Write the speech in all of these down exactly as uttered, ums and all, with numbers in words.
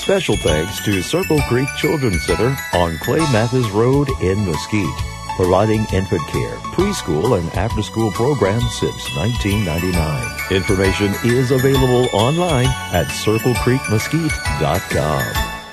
Special thanks to Circle Creek Children's Center on Clay Mathis Road in Mesquite, providing infant care, preschool, and after-school programs since nineteen ninety-nine. Information is available online at circle creek mesquite dot com.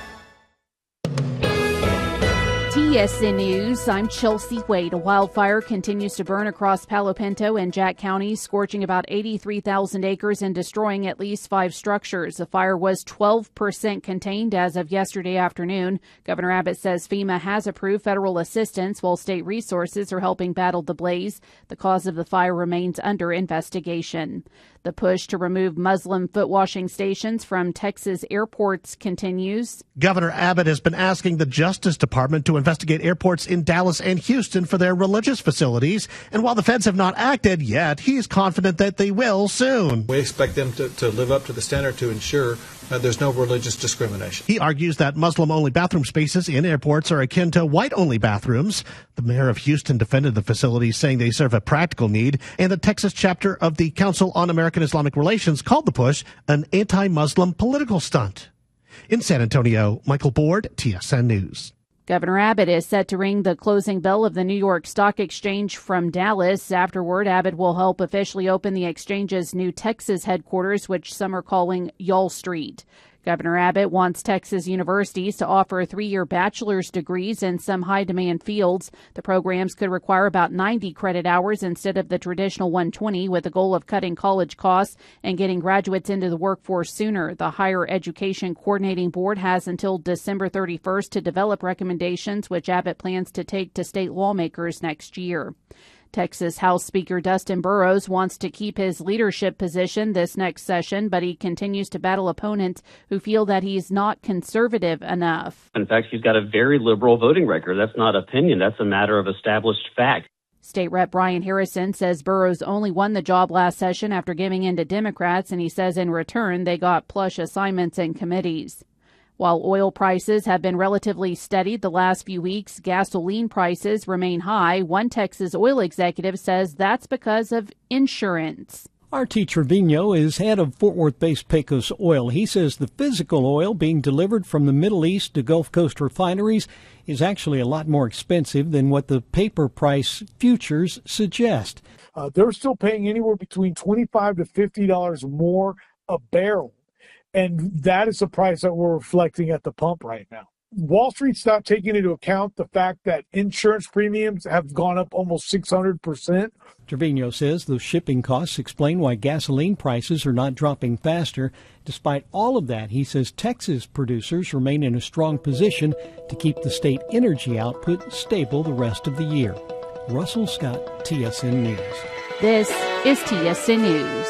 T S N News, I'm Chelsea Wade. A wildfire continues to burn across Palo Pinto and Jack counties, scorching about eighty-three thousand acres and destroying at least five structures. The fire was twelve percent contained as of yesterday afternoon. Governor Abbott says FEMA has approved federal assistance while state resources are helping battle the blaze. The cause of the fire remains under investigation. The push to remove Muslim foot washing stations from Texas airports continues. Governor Abbott has been asking the Justice Department to investigate airports in Dallas and Houston for their religious facilities. And while the feds have not acted yet, he's confident that they will soon. We expect them to, to live up to the standard to ensure uh, there's no religious discrimination. He argues that Muslim-only bathroom spaces in airports are akin to white-only bathrooms. The mayor of Houston defended the facilities, saying they serve a practical need. And the Texas chapter of the Council on American Islamic Relations called the push an anti-Muslim political stunt. In San Antonio, Michael Board, T S N News. Governor Abbott is set to ring the closing bell of the New York Stock Exchange from Dallas. Afterward, Abbott will help officially open the exchange's new Texas headquarters, which some are calling Y'all Street. Governor Abbott wants Texas universities to offer three-year bachelor's degrees in some high-demand fields. The programs could require about ninety credit hours instead of the traditional one hundred twenty, with the goal of cutting college costs and getting graduates into the workforce sooner. The Higher Education Coordinating Board has until December thirty-first to develop recommendations, which Abbott plans to take to state lawmakers next year. Texas House Speaker Dustin Burrows wants to keep his leadership position this next session, but he continues to battle opponents who feel that he's not conservative enough. In fact, he's got a very liberal voting record. That's not opinion. That's a matter of established fact. State Rep Brian Harrison says Burrows only won the job last session after giving in to Democrats, and he says in return they got plush assignments in committees. While oil prices have been relatively steady the last few weeks, gasoline prices remain high. One Texas oil executive says that's because of insurance. R T Trevino is head of Fort Worth-based Pecos Oil. He says the physical oil being delivered from the Middle East to Gulf Coast refineries is actually a lot more expensive than what the paper price futures suggest. Uh, they're still paying anywhere between twenty-five to fifty dollars more a barrel. And that is the price that we're reflecting at the pump right now. Wall Street's not taking into account the fact that insurance premiums have gone up almost six hundred percent. Trevino says those shipping costs explain why gasoline prices are not dropping faster. Despite all of that, he says Texas producers remain in a strong position to keep the state energy output stable the rest of the year. Russell Scott, T S N News. This is T S N News.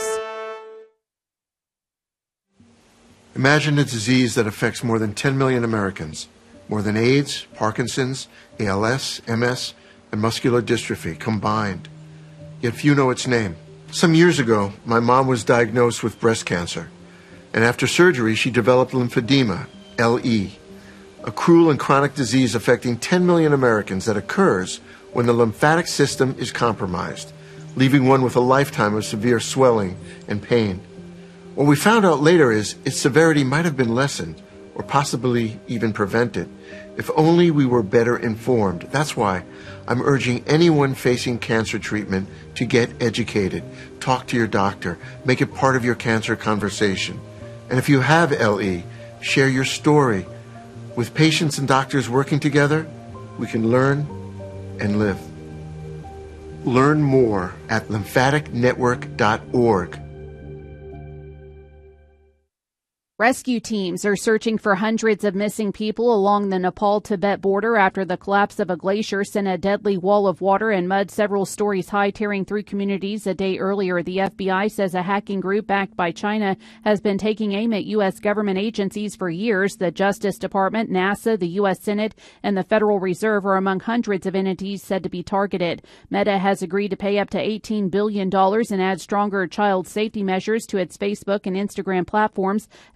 Imagine a disease that affects more than ten million Americans, more than AIDS, Parkinson's, A L S, M S, and muscular dystrophy combined. Yet few know its name. Some years ago, my mom was diagnosed with breast cancer, and after surgery, she developed lymphedema, L E, a cruel and chronic disease affecting ten million Americans that occurs when the lymphatic system is compromised, leaving one with a lifetime of severe swelling and pain. What we found out later is its severity might have been lessened or possibly even prevented if only we were better informed. That's why I'm urging anyone facing cancer treatment to get educated. Talk to your doctor. Make it part of your cancer conversation. And if you have L E, share your story. With patients and doctors working together, we can learn and live. Learn more at lymphatic network dot org. Rescue teams are searching for hundreds of missing people along the Nepal-Tibet border after the collapse of a glacier sent a deadly wall of water and mud several stories high, tearing through communities a day earlier. The F B I says a hacking group backed by China has been taking aim at U S government agencies for years. The Justice Department, NASA, the U S Senate, and the Federal Reserve are among hundreds of entities said to be targeted. Meta has agreed to pay up to eighteen billion dollars and add stronger child safety measures to its Facebook and Instagram platforms.